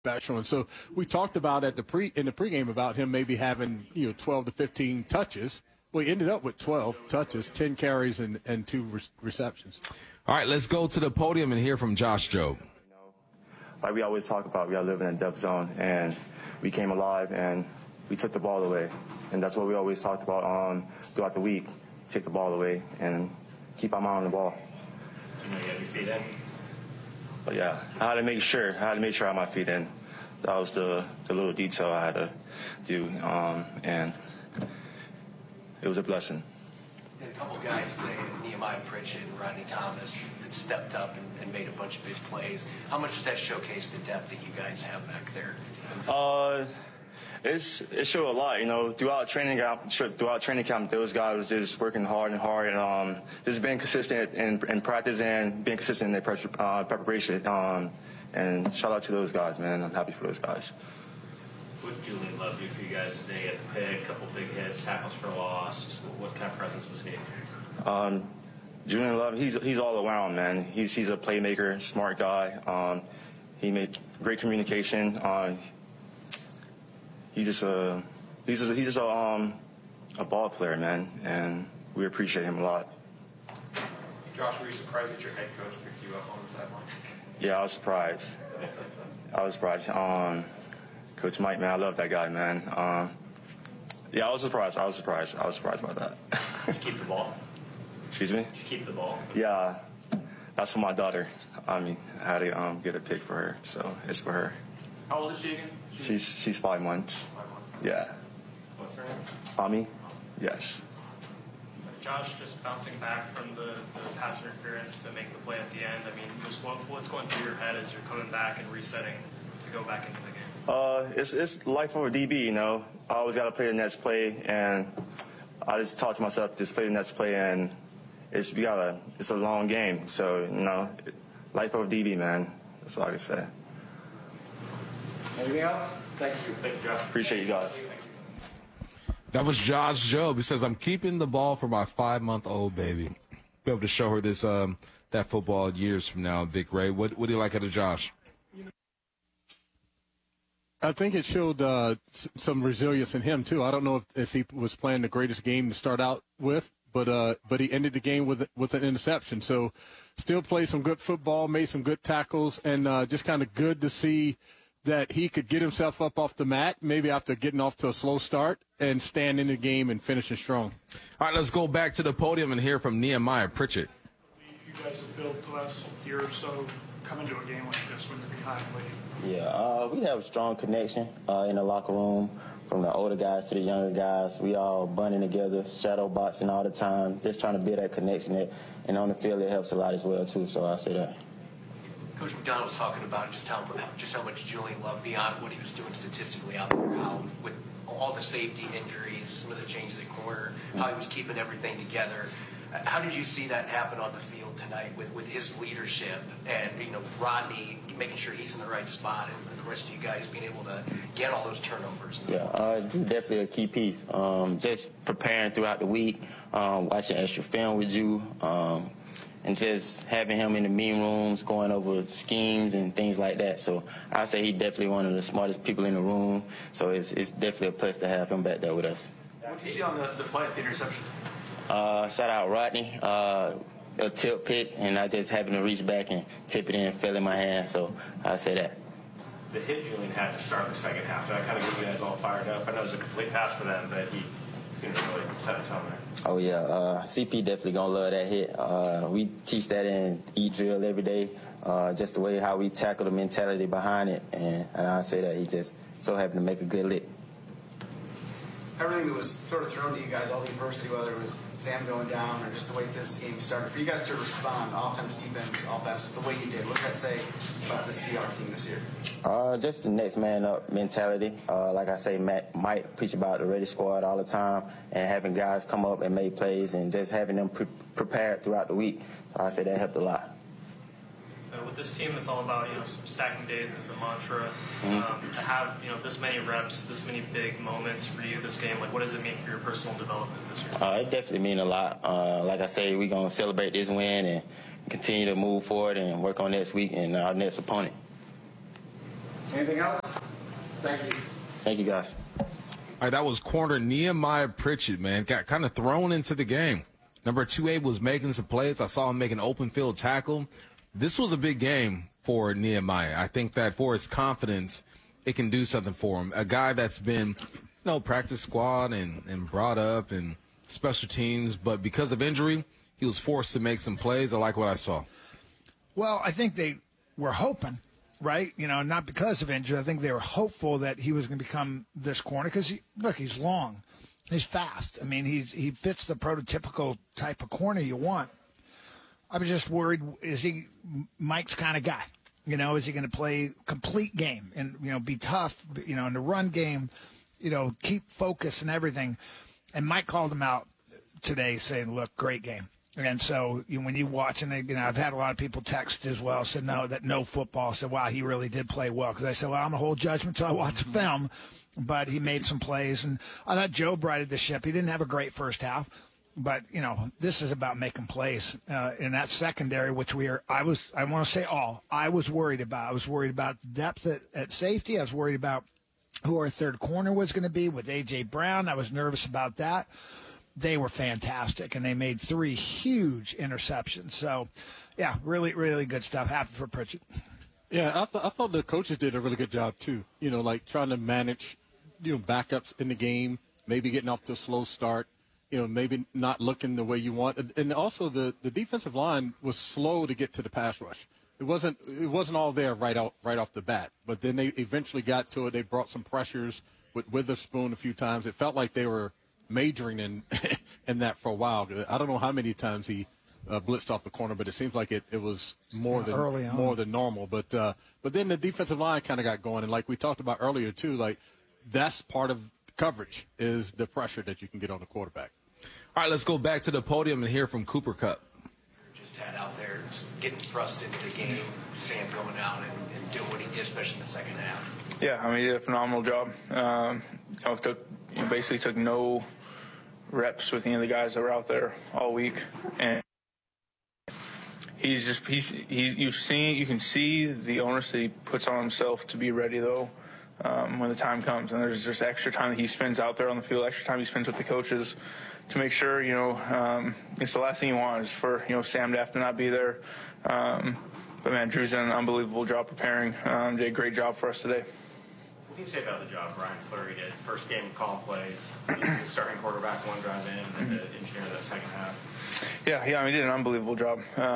back showing. So we talked about in the pregame about him maybe having 12 to 15 touches. Well, he ended up with 12 touches, 10 carries, and 2 receptions. All right, let's go to the podium and hear from Josh Jobe. Like we always talk about, we got to live in a death zone, and we came alive and we took the ball away. And that's what we always talked about throughout the week. Take the ball away and keep our mind on the ball. You had your feet in? But yeah, I had to make sure I had my feet in. That was the little detail I had to do, and it was a blessing. A couple of guys today, Nehemiah Pritchett and Rodney Thomas, that stepped up and made a bunch of big plays. How much does that showcase the depth that you guys have back there? It showed a lot, throughout training camp, those guys was just working hard and just being consistent in practice and being consistent in their preparation. And shout out to those guys, man. I'm happy for those guys. What did Julian Love do for you guys today? At the pick, a couple big hits, tackles for loss. Just what kind of presence was he? Julian Love, he's all around, man. He's a playmaker, smart guy. He made great communication. He's a ball player, man, and we appreciate him a lot. Josh, were you surprised that your head coach picked you up on the sideline? Yeah, I was surprised. Coach Mike, man, I love that guy, man. Yeah, I was surprised about that. Did you keep the ball? Excuse me? Did you keep the ball? Yeah, that's for my daughter. I had to get a pick for her, so it's for her. How old is she again? She's 5 months. 5 months. Yeah. What's her name? Ami? Yes. Josh, just bouncing back from the pass interference to make the play at the end. Just what's going through your head as you're coming back and resetting to go back into the game? It's life for a DB, I always got to play the next play, and I just taught to myself, just play the next play, and it's a long game. So, life of a DB, man. That's all I can say. Anything else? Thank you. Thank you, Josh. Appreciate you guys. That was Josh Jobe. He says, I'm keeping the ball for my 5-month-old baby. Be able to show her this that football years from now, Big Ray. What do you like out of Josh? I think it showed some resilience in him, too. I don't know if he was playing the greatest game to start out with, but he ended the game with an interception. So still played some good football, made some good tackles, and just kind of good to see that he could get himself up off the mat, maybe after getting off to a slow start, and stand in the game and finishing strong. All right, let's go back to the podium and hear from Nehemiah Pritchett. You guys have built the last year or so coming to a game like this when you're behind late. Yeah, we have a strong connection in the locker room, from the older guys to the younger guys. We all bonding together, shadow boxing all the time, just trying to build that connection. And on the field, it helps a lot as well, too, so I say that. Coach McDonald was talking about just how much Julian Love, beyond what he was doing statistically out there, how with all the safety injuries, some of the changes at corner, how he was keeping everything together. How did you see that happen on the field tonight with his leadership and with Rodney making sure he's in the right spot and the rest of you guys being able to get all those turnovers? Yeah, definitely a key piece. Just preparing throughout the week, watching extra film with you. And just having him in the meeting rooms, going over schemes and things like that. So I say he's definitely one of the smartest people in the room. So it's definitely a plus to have him back there with us. What did you see on the play, the interception? Shout out Rodney. A tip pick, and I just happened to reach back and tip it in and fell in my hand. So I say that. The hit Julian had to start the second half. That kind of got you guys all fired up. I know it was a complete pass for them, but he seemed to really set a tone there. Oh, yeah. CP definitely going to love that hit. We teach that in E-drill every day, just the way how we tackle the mentality behind it. And I say that he just so happened to make a good lick. Everything that was sort of thrown to you guys, all the adversity, whether it was Sam going down or just the way this game started, for you guys to respond, offense, defense, offense, the way you did, what does that say about the Seahawks team this year? Just the next man up mentality. Like I say, Matt might preach about the ready squad all the time and having guys come up and make plays and just having them prepared throughout the week. So I say that helped a lot. With this team, it's all about some stacking days is the mantra. To have this many reps, this many big moments for you this game, like what does it mean for your personal development this year? It definitely means a lot. Like I say, we're gonna celebrate this win and continue to move forward and work on next week and our next opponent. Anything else? Thank you. Thank you, guys. All right, that was corner Nehemiah Pritchett, man. Got kind of thrown into the game. Number 2A was making some plays. I saw him make an open field tackle. This was a big game for Nehemiah. I think that for his confidence, it can do something for him. A guy that's been, practice squad and brought up and special teams, but because of injury, he was forced to make some plays. I like what I saw. Well, I think they were hoping, right? Not because of injury. I think they were hopeful that he was going to become this corner because, he's long. He's fast. I mean, he fits the prototypical type of corner you want. I was just worried, is he Mike's kind of guy? Is he going to play complete game and, be tough, in the run game, keep focus and everything? And Mike called him out today saying, look, great game. And so when you watch, and I've had a lot of people text as well, said no football. Said, wow, he really did play well. Because I said, well, I'm a whole judgment till I watch the film. But he made some plays. And I thought Joe righted the ship. He didn't have a great first half. But, this is about making plays in that secondary, which I want to say I was worried about. I was worried about depth at safety. I was worried about who our third corner was going to be with A.J. Brown. I was nervous about that. They were fantastic, and they made 3 huge interceptions. So, yeah, really, really good stuff. Happy for Pritchett. Yeah, I thought the coaches did a really good job, too. Trying to manage, backups in the game, maybe getting off to a slow start, maybe not looking the way you want. And also the defensive line was slow to get to the pass rush. It wasn't all there right off the bat. But then they eventually got to it. They brought some pressures with Witherspoon a few times. It felt like they were majoring in that for a while. I don't know how many times he blitzed off the corner, but it seems like it was more than normal. But then the defensive line kind of got going, and like we talked about earlier too, like that's part of coverage is the pressure that you can get on the quarterback. All right, let's go back to the podium and hear from Cooper Kupp. Just had out there getting thrust into the game, Sam going out and doing what he did, especially in the second half. Yeah, he did a phenomenal job. Basically took no reps with any of the guys that were out there all week, and you can see the onus that he puts on himself to be ready though when the time comes, and there's just extra time that he spends out there on the field, extra time he spends with the coaches to make sure it's the last thing you want is for Sam to have to not be there. But man, Drew's done an unbelievable job preparing. Did a great job for us today. What can you say about the job Brian Fleury did? First game, calling plays, the starting quarterback one drive in, and then to engineer that second half. Yeah, he did an unbelievable job.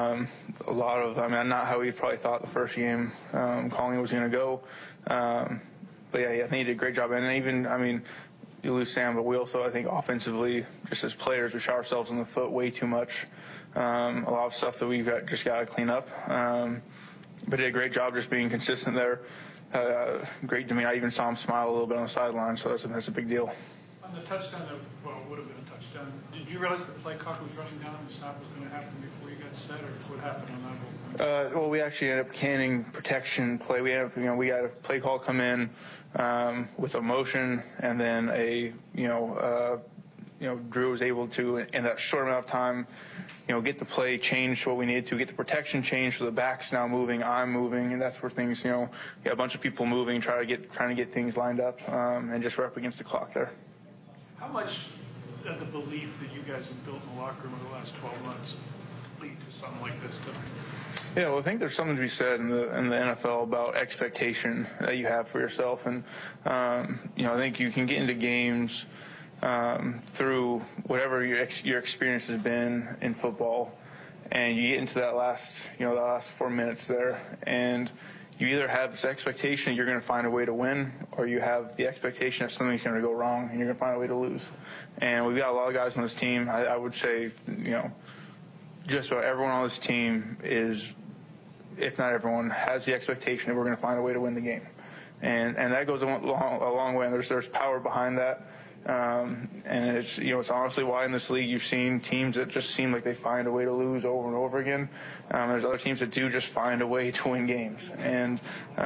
Not how we probably thought the first game calling was going to go. But yeah, I think he did a great job. And even, you lose Sam, but we also, I think, offensively, just as players, we shot ourselves in the foot way too much. A lot of stuff that we've got to clean up. But did a great job just being consistent there. Great to me. I even saw him smile a little bit on the sideline, so that's a big deal. On the touchdown, would have been a touchdown. Did you realize that the play clock was running down and the stop was going to happen before you got set, or what happened on that whole play? We actually ended up canning protection play. We had a play call come in with a motion, and then Drew was able to, in that short amount of time, get the play changed to what we needed to, get the protection changed so the back's now moving, I'm moving, and that's where things, you got a bunch of people moving, trying to get things lined up, and just we're up against the clock there. How much of the belief that you guys have built in the locker room over the last 12 months lead to something like this tonight? Yeah, well, I think there's something to be said in the NFL about expectation that you have for yourself, and I think you can get into games through whatever your experience has been in football, and you get into that last 4 minutes there, and you either have this expectation you're going to find a way to win, or you have the expectation that something's going to go wrong and you're going to find a way to lose. And we've got a lot of guys on this team. I would say, just about everyone on this team is, if not everyone, has the expectation that we're going to find a way to win the game. And that goes a long way, and there's power behind that. And it's honestly why in this league you've seen teams that just seem like they find a way to lose over and over again. There's other teams that do just find a way to win games. And,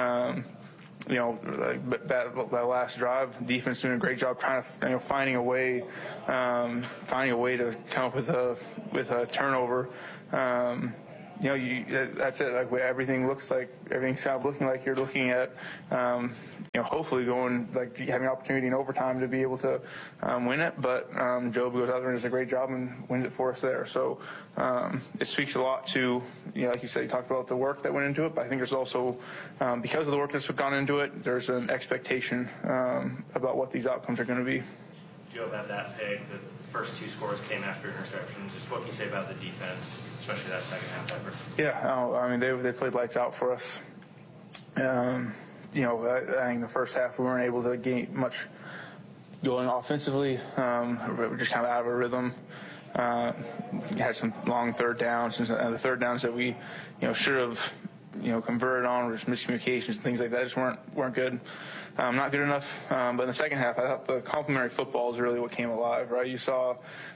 that last drive, defense doing a great job trying to, finding a way to come up with a turnover. that's it. Like everything sounds looking like you're looking at, hopefully going like having an opportunity in overtime to be able to win it. But Job goes out there and does a great job and wins it for us there. So it speaks a lot to, like you said, you talked about the work that went into it. But I think there's also, because of the work that's gone into it, there's an expectation about what these outcomes are going to be. Job had that pick. The first 2 scores came after interceptions. Just what can you say about the defense, especially that second half effort? Yeah, they played lights out for us. I think the first half we weren't able to gain much going offensively. We were just kind of out of a rhythm. We had some long third downs, and the third downs that we, should have, converted on, or just miscommunications and things like that just weren't good. Not good enough. But in the second half, I thought the complementary football is really what came alive, right? You saw,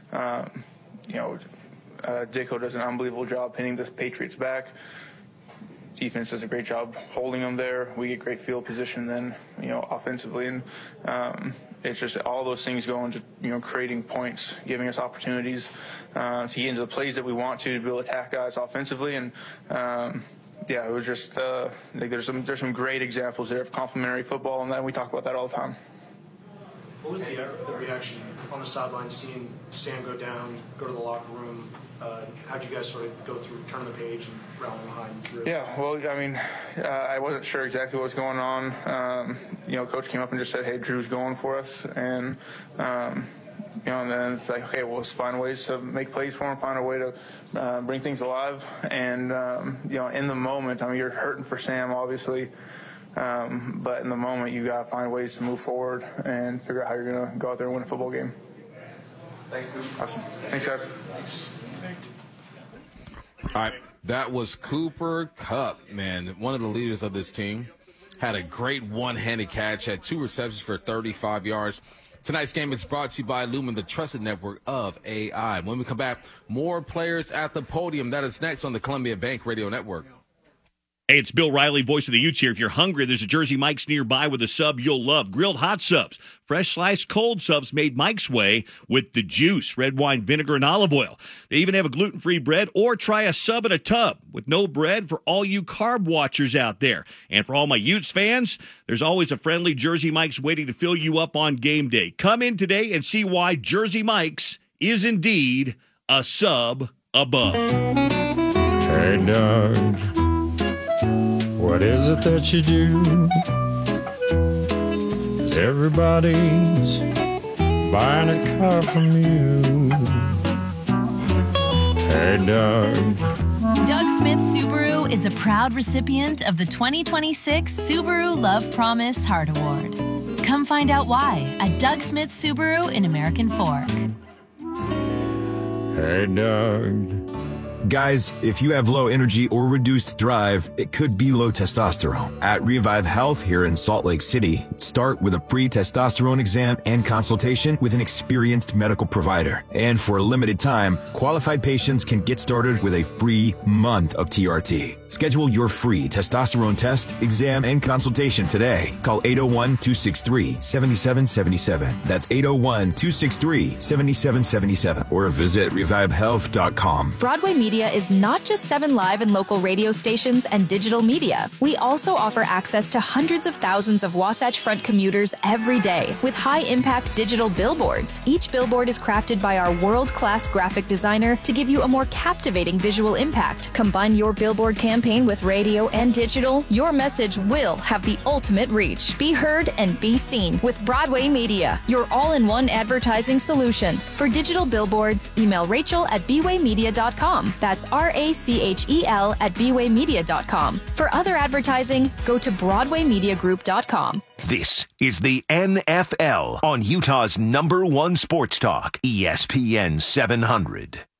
Dicko does an unbelievable job pinning the Patriots back. Defense does a great job holding them there. We get great field position then, offensively. And it's just all those things go into, creating points, giving us opportunities to get into the plays that we want to be able to attack guys offensively. And, it was just I think there's some great examples there of complementary football, and we talk about that all the time. What was the reaction on the sideline seeing Sam go down, go to the locker room? How'd you guys sort of go through, turn the page, and rally behind Drew? Yeah, well, I wasn't sure exactly what was going on. Coach came up and just said, "Hey, Drew's going for us," and and then it's like, okay, well, let's find ways to make plays for him, find a way to bring things alive. And, in the moment, you're hurting for Sam, obviously. But in the moment, you got to find ways to move forward and figure out how you're going to go out there and win a football game. Thanks, Coop. Awesome. Thanks, guys. Thanks. All right. That was Cooper Kupp, man, one of the leaders of this team. Had a great one-handed catch, had 2 receptions for 35 yards. Tonight's game is brought to you by Lumen, the trusted network of AI. When we come back, more players at the podium. That is next on the Columbia Bank Radio Network. Hey, it's Bill Riley, voice of the Utes here. If you're hungry, there's a Jersey Mike's nearby with a sub you'll love. Grilled hot subs, fresh sliced cold subs made Mike's way with the juice, red wine, vinegar, and olive oil. They even have a gluten-free bread, or try a sub in a tub with no bread for all you carb watchers out there. And for all my Utes fans, there's always a friendly Jersey Mike's waiting to fill you up on game day. Come in today and see why Jersey Mike's is indeed a sub above. Hey, Doug. What is it that you do? Everybody's buying a car from you. Hey, Doug. Doug Smith Subaru is a proud recipient of the 2026 Subaru Love Promise Heart Award. Come find out why at Doug Smith Subaru in American Fork. Hey, Doug. Guys, if you have low energy or reduced drive, it could be low testosterone. At Revive Health here in Salt Lake City, start with a free testosterone exam and consultation with an experienced medical provider. And for a limited time, qualified patients can get started with a free month of TRT. Schedule your free testosterone test, exam, and consultation today. Call 801-263-7777. That's 801-263-7777. Or visit revivehealth.com. Broadway Media is not just 7 live and local radio stations and digital media. We also offer access to hundreds of thousands of Wasatch Front commuters every day with high-impact digital billboards. Each billboard is crafted by our world-class graphic designer to give you a more captivating visual impact. Combine your billboard campaign with radio and digital, your message will have the ultimate reach. Be heard and be seen with Broadway Media, your all-in-one advertising solution. For digital billboards, email Rachel@bwaymedia.com. That's RACHEL@bwaymedia.com. For other advertising, go to BroadwayMediaGroup.com. This is the NFL on Utah's #1 sports talk, ESPN 700.